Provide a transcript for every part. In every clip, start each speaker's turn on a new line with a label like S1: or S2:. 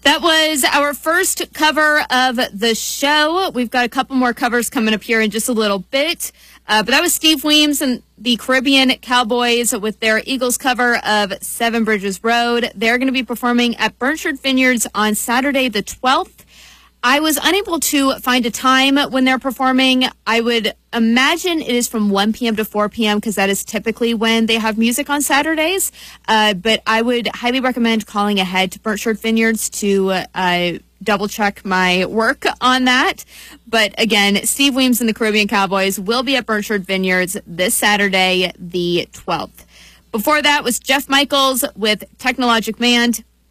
S1: That was our first cover of the show. We've got a couple more covers coming up here in just a little bit. But that was Steve Weems and the Caribbean Cowboys with their Eagles cover of Seven Bridges Road. They're going to be performing at Burnshard Vineyards on Saturday the 12th. I was unable to find a time when they're performing. I would imagine it is from 1 p.m. to 4 p.m. because that is typically when they have music on Saturdays. But I would highly recommend calling ahead to Burnshard Vineyards to double check my work on that. But again, Steve Weems and the Caribbean Cowboys will be at Burnshard Vineyards this Saturday, the 12th. Before that was Jeff Michaels with Technologic Man.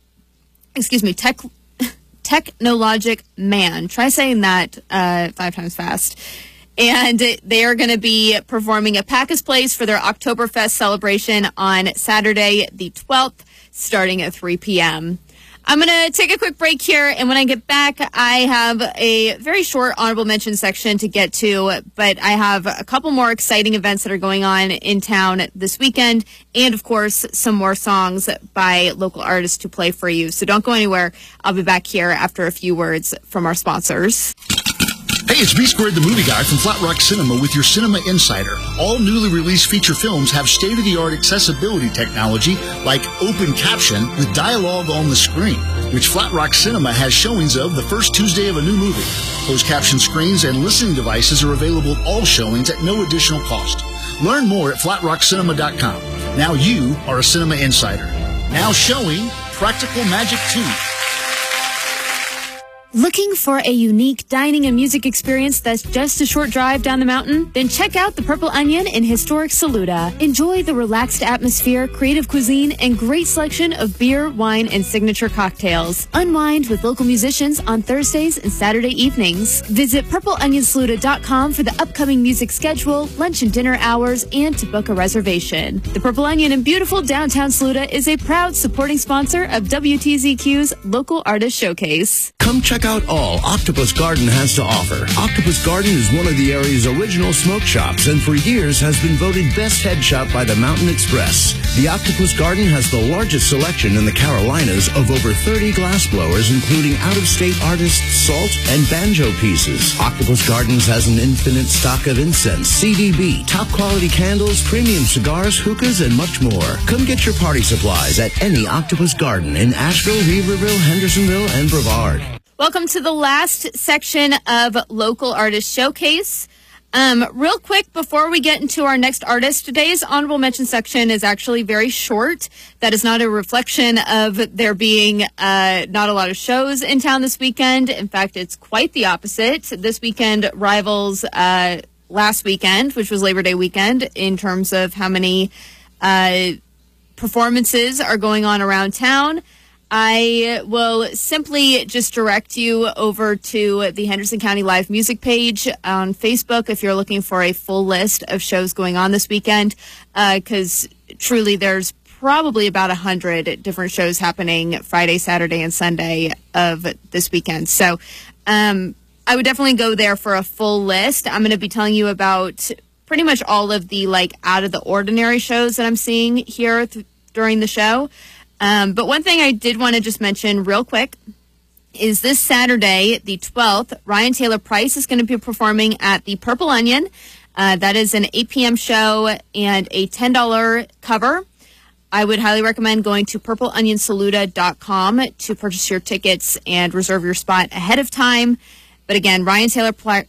S1: Try saying that 5 times fast. And they are going to be performing at Packus Place for their Oktoberfest celebration on Saturday, the 12th, starting at 3 p.m. I'm going to take a quick break here, and when I get back, I have a very short honorable mention section to get to, but I have a couple more exciting events that are going on in town this weekend, and of course, some more songs by local artists to play for you. So don't go anywhere. I'll be back here after a few words from our sponsors.
S2: Hey, it's B Squared, the movie guy from Flat Rock Cinema with your Cinema Insider. All newly released feature films have state-of-the-art accessibility technology like open caption with dialogue on the screen, which Flat Rock Cinema has showings of the first Tuesday of a new movie. Closed caption screens and listening devices are available at all showings at no additional cost. Learn more at flatrockcinema.com. Now you are a Cinema Insider. Now showing Practical Magic 2.
S1: Looking for a unique dining and music experience that's just a short drive down the mountain? Then check out the Purple Onion in historic Saluda. Enjoy the relaxed atmosphere, creative cuisine, and great selection of beer, wine, and signature cocktails. Unwind with local musicians on Thursdays and Saturday evenings. Visit purpleonionsaluda.com for the upcoming music schedule, lunch and dinner hours, and to book a reservation. The Purple Onion in beautiful downtown Saluda is a proud supporting sponsor of WTZQ's Local Artist Showcase.
S3: Come check out all Octopus Garden has to offer. Octopus Garden is one of the area's original smoke shops and for years has been voted best head shop by the Mountain Express. The Octopus Garden has the largest selection in the Carolinas of over 30 glassblowers, including out-of-state artists' salt and banjo pieces. Octopus Gardens has an infinite stock of incense, CDB, top-quality candles, premium cigars, hookahs, and much more. Come get your party supplies at any Octopus Garden in Asheville, Weaverville, Hendersonville, and Brevard.
S1: Welcome to the last section of Local Artist Showcase. Real quick, before we get into our next artist, today's honorable mention section is actually very short. That is not a reflection of there being not a lot of shows in town this weekend. In fact, it's quite the opposite. This weekend rivals last weekend, which was Labor Day weekend, in terms of how many performances are going on around town. I will simply just direct you over to the Henderson County Live Music page on Facebook if you're looking for a full list of shows going on this weekend, because truly there's probably about 100 different shows happening Friday, Saturday, and Sunday of this weekend. So I would definitely go there for a full list. I'm going to be telling you about pretty much all of the out of the ordinary shows that I'm seeing here during the show. But one thing I did want to just mention real quick is this Saturday, the 12th, Ryan Taylor Price is going to be performing at the Purple Onion. That is an 8 p.m. show and a $10 cover. I would highly recommend going to purpleonionsaluda.com to purchase your tickets and reserve your spot ahead of time. But again, Ryan Taylor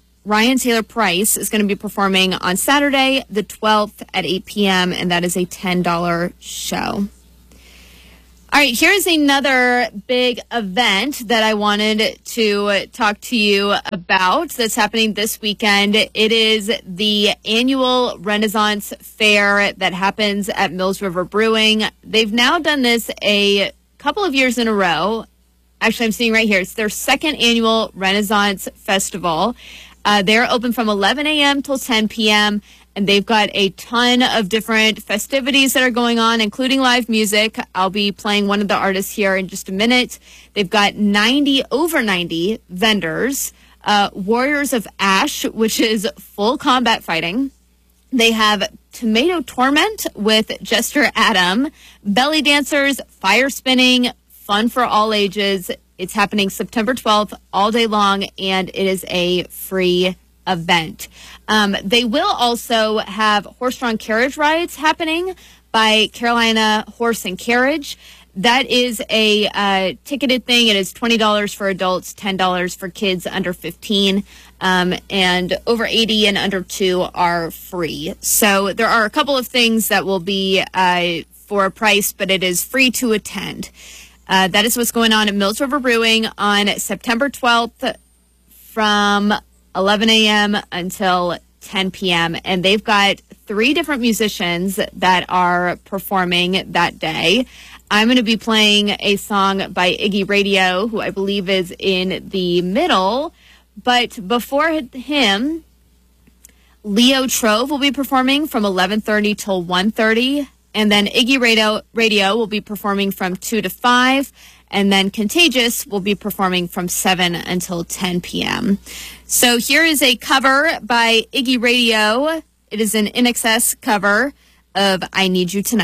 S1: Price is going to be performing on Saturday, the 12th at 8 p.m., and that is a $10 show. All right, here's another big event that I wanted to talk to you about that's happening this weekend. It is the annual Renaissance Fair that happens at Mills River Brewing. They've now done this a couple of years in a row. Actually, I'm seeing right here, it's their second annual Renaissance Festival. They're open from 11 a.m. till 10 p.m., and they've got a ton of different festivities that are going on, including live music. I'll be playing one of the artists here in just a minute. They've got over 90 vendors. Warriors of Ash, which is full combat fighting. They have Tomato Torment with Jester Adam, belly dancers, fire spinning, fun for all ages. It's happening September 12th, all day long, and it is a free event. They will also have horse-drawn carriage rides happening by Carolina Horse and Carriage. That is a ticketed thing. It is $20 for adults, $10 for kids under 15, and over 80 and under 2 are free. So there are a couple of things that will be for a price, but it is free to attend. That is what's going on at Mills River Brewing on September 12th from 11 a.m. until 10 p.m. And they've got 3 different musicians that are performing that day. I'm going to be playing a song by Iggy Radio, who I believe is in the middle. But before him, Leo Trove will be performing from 11:30 till 1:30. And then Iggy Radio will be performing from 2 to 5. And then Contagious will be performing from 7 until 10 p.m. So here is a cover by Iggy Radio. It is an INXS cover of I Need You Tonight.